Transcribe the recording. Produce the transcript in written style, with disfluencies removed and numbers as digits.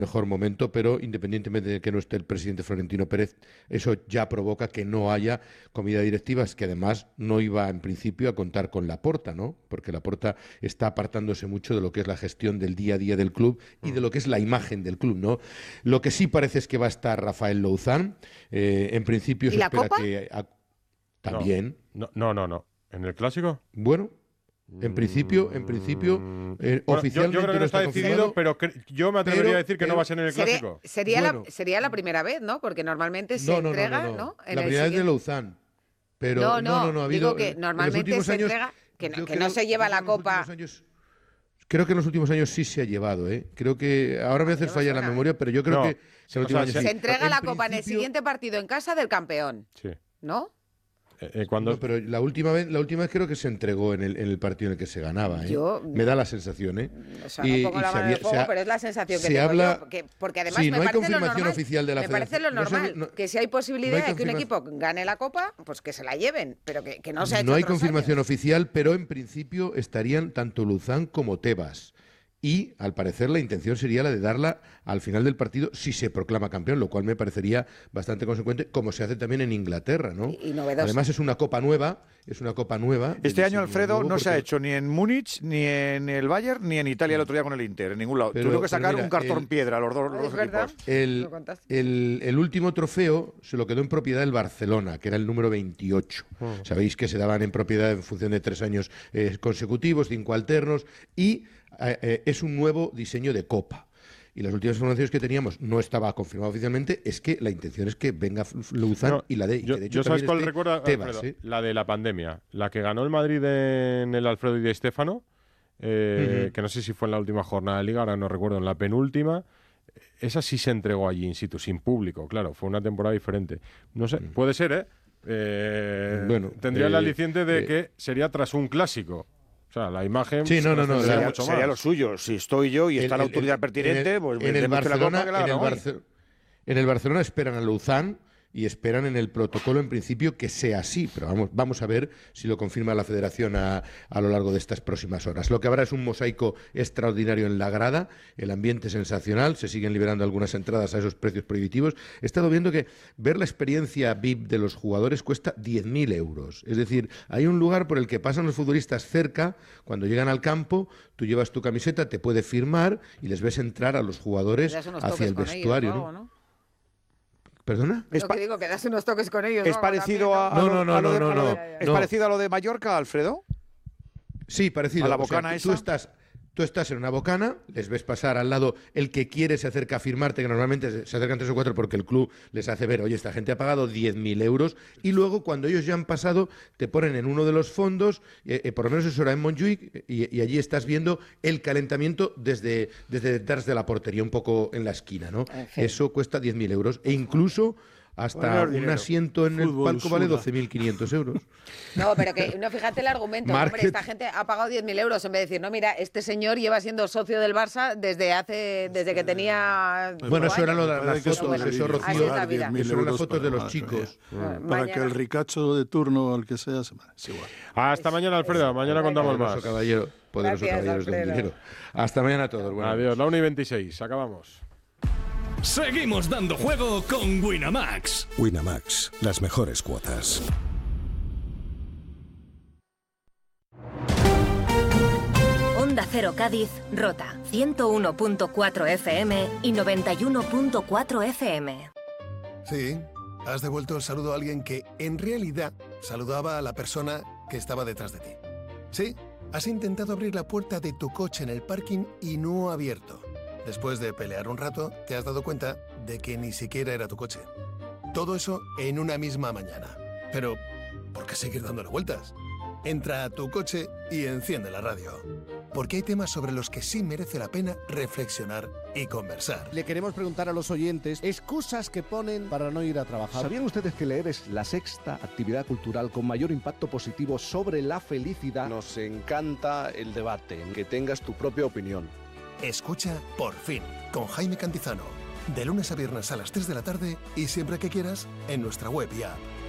mejor momento, pero independientemente de que no esté el presidente Florentino Pérez, eso ya provoca que no haya comida directiva, que además no iba en principio a contar con Laporta, ¿no? Porque Laporta está apartándose mucho de lo que es la gestión del día a día del club y de lo que es la imagen del club, ¿no? Lo que sí parece es que va a estar Rafael Louzán. En principio se espera que también. No. ¿En el Clásico? Bueno. En principio, oficialmente yo creo que no está decidido, pero yo me atrevería a decir que no va a ser en el Clásico. Sería la primera vez, ¿no? Porque normalmente se entrega, ¿no? La primera vez de Louzán. Pero no ha habido. Digo que normalmente se entrega, que no se lleva la copa. Creo que en los últimos años sí se ha llevado, ¿eh? Creo que ahora me hace fallar la memoria, pero yo creo que se entrega la copa en el siguiente partido en casa del campeón. Sí. ¿No? No, pero la última vez creo que se entregó en el partido en el que se ganaba, ¿eh? Me da la sensación, ¿eh? O sea, no pongo la mano en el fuego, pero es la sensación que tengo yo. Porque además sí, no me hay parece confirmación lo normal, oficial de la federación. Me parece lo normal, que si hay posibilidad de que un equipo gane la copa, pues que se la lleven, pero que no se ha hecho. No hay confirmación oficial, pero en principio estarían tanto Louzán como Tebas. Y, al parecer, la intención sería la de darla al final del partido si se proclama campeón, lo cual me parecería bastante consecuente, como se hace también en Inglaterra, ¿no? Y novedoso. Además, es una copa nueva. Este año, Alfredo, no se ha hecho ni en Múnich, ni en el Bayern, ni en Italia el otro día con el Inter, en ningún lado. Tuvo que sacar un cartón piedra los dos equipos. El último trofeo se lo quedó en propiedad del Barcelona, que era el número 28. Sabéis que se daban en propiedad en función de 3 años consecutivos, 5 alternos, y es un nuevo diseño de copa. Y las últimas informaciones que teníamos, no estaba confirmado oficialmente, es que la intención es que venga Louzán y la de. Yo sabes cuál recuerda, Tebas, la de la pandemia, la que ganó el Madrid en el Alfredo y de Stéfano, que no sé si fue en la última jornada de Liga, ahora no recuerdo, en la penúltima. Esa sí se entregó allí in situ, sin público, claro, fue una temporada diferente. No sé, puede ser, tendría el aliciente de que sería tras un clásico. O sea, la imagen sería lo suyo. Si estoy yo y está la autoridad pertinente, pues en el Barcelona esperan a Louzán y esperan en el protocolo en principio que sea así, pero vamos a ver si lo confirma la Federación a lo largo de estas próximas horas. Lo que habrá es un mosaico extraordinario en la grada, el ambiente sensacional, se siguen liberando algunas entradas a esos precios prohibitivos. He estado viendo que ver la experiencia VIP de los jugadores cuesta 10.000 euros, es decir, hay un lugar por el que pasan los futbolistas cerca, cuando llegan al campo, tú llevas tu camiseta, te puedes firmar y les ves entrar a los jugadores hacia el vestuario, ellos, ¿no? ¿Perdona? Es que digo, que das unos toques con ellos. ¿Es parecido No. ¿Es parecido a lo de Mallorca, Alfredo? Sí, parecido. A la bocana esa. Tú estás en una bocana, les ves pasar al lado, el que quiere se acerca a firmarte, que normalmente se acercan 3 o 4 porque el club les hace ver, oye, esta gente ha pagado 10.000 euros, y luego cuando ellos ya han pasado, te ponen en uno de los fondos, por lo menos eso era en Montjuic, y allí estás viendo el calentamiento desde detrás de la portería, un poco en la esquina, ¿no? Eso cuesta 10.000 euros, e incluso hasta un asiento en el palco vale 12.500 euros. No, pero que no, fíjate el argumento. Hombre, esta gente ha pagado 10.000 euros en vez de decir, no, mira, este señor lleva siendo socio del Barça desde que tenía. Bueno, eso era lo de las fotos, eso, Rocío. Eso eran las fotos de los chicos. Para que el ricacho de turno, el que sea, es igual. Hasta mañana, Alfredo. Mañana contamos más. Poderoso caballeros del dinero. Hasta mañana a todos. Bueno, adiós. La 1:26. Acabamos. Seguimos dando juego con Winamax. Winamax, las mejores cuotas. Onda Cero Cádiz, Rota, 101.4 FM y 91.4 FM. Sí, has devuelto el saludo a alguien que, en realidad, saludaba a la persona que estaba detrás de ti. Sí, has intentado abrir la puerta de tu coche en el parking y no ha abierto. Después de pelear un rato, te has dado cuenta de que ni siquiera era tu coche. Todo eso en una misma mañana. Pero, ¿por qué seguir dándole vueltas? Entra a tu coche y enciende la radio. Porque hay temas sobre los que sí merece la pena reflexionar y conversar. Le queremos preguntar a los oyentes excusas que ponen para no ir a trabajar. ¿Sabían ustedes que leer es la 6ª actividad cultural con mayor impacto positivo sobre la felicidad? Nos encanta el debate, que tengas tu propia opinión. Escucha Por Fin, con Jaime Cantizano. De lunes a viernes a las 3 de la tarde y siempre que quieras en nuestra web y app.